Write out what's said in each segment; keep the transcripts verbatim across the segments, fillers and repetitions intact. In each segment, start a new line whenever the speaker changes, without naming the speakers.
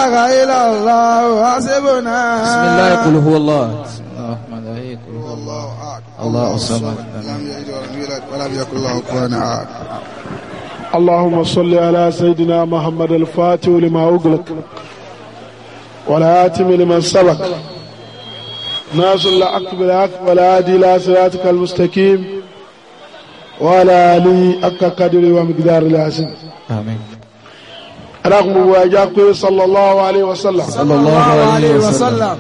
ilaha illallah hasbuna.
Bismillah, qul huwallah. Bismillahirrahmanirrahim. Qul huwallahu ahad. Allahu samad.
lam yalid wa lam yulad wa lam yakul lahu kufuwan ahad.
اللهم صل على سيدنا محمد الفاتح لما أغلق والهاتم لمن سبق ناصر الحق بالحق والهادي إلى صراطك المستقيم وعلى آله حق قدره ومقدار العظيم.
آمين.
رغم واجاكم صلى الله عليه وسلم.
صلى الله عليه وسلم.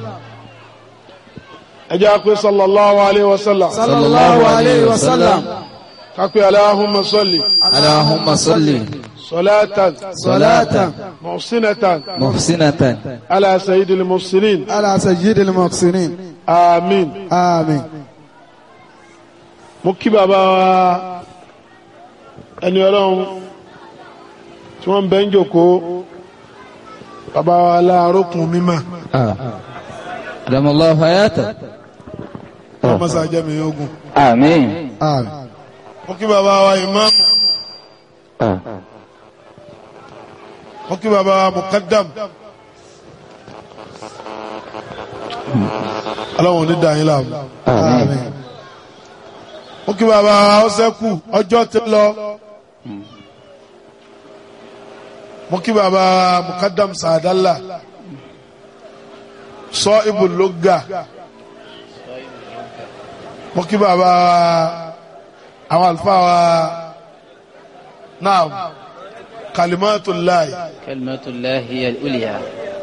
أجاكم صلى الله عليه وسلم.
صلى الله عليه وسلم.
كاكو اللهم صل.
اللهم صل.
صلاة.
صلاة.
محسنة.
محسنة.
على سيد المحسنين.
على سيد المحسنين.
آمين.
آمين.
mo kí bàbá wa ẹni ọlọ́run tí wọ́n bẹ́ ń jòkó bàbá wa láàrókùn mímọ̀
adamallahu hayata.
ọmọ sàájẹ́ mi ogun.
Àmín.
Àmín.
mo kí bàbá wa ìmáàmù mo kí bàbá wa mukaddam ọlọ́run ní dáyín láàmú.
Àmín.
mo kí bàbá ọsẹkù ọjọ́ ti lọ mo kí bàbá mukadam sàdálà sọ ibùlógà mo kí bàbá àwọn àlùfáà wa náà kalimatullahi.
kalimatullahi al-ulya.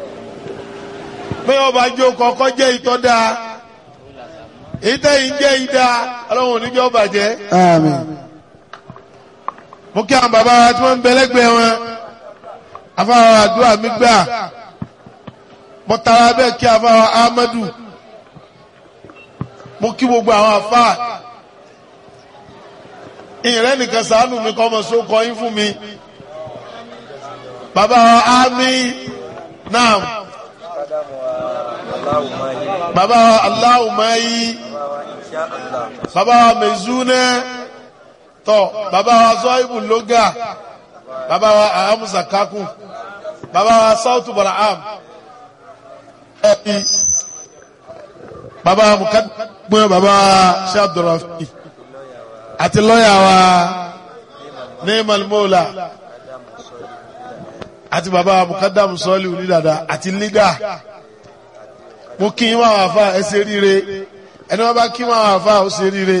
bí wọ́n bá jó kọ́kọ́ jẹ́ ìtọ́da ìtẹ́ ìjẹ́ ìdá ọlọ́run oníjọ́ bàjẹ́.
Àmín.
mo kí àwọn bàbá wa tí wọ́n ń bẹ lẹ́gbẹ̀ẹ́ wọn afáwọn àdúrà mi gbà mo tara bẹ́ẹ̀ kí afáwọn Ahmadu mo kí gbogbo àwọn afá ìrẹ́ nìkan ṣàánú mi kọ́ ọmọ sókọ yín fún mi bàbá wa ámì náà bàbá wa aláwùmáyí bàbá wa mezune tọ bàbá wa zọibu loga bàbá wa ahamusa kaku bàbá wa sautu baraham ẹbí bàbá wa mukadumẹ bàbá wa shabdurafi àti lọ́yà wa neemal mola àti bàbá wa mukadamu sọọli onídàdà àti liga mo kí n máa wà fà ẹ ṣe ríire ẹni wọn bá kí n máa wà fà ó ṣe ríire.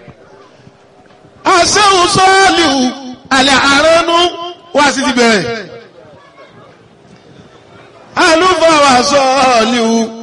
aṣẹ́hùn sọ́ọ̀lìhù àlẹ́ àránú wá sí ti bẹ̀rẹ̀. àlùfáà wà sọ́ọ̀lìhù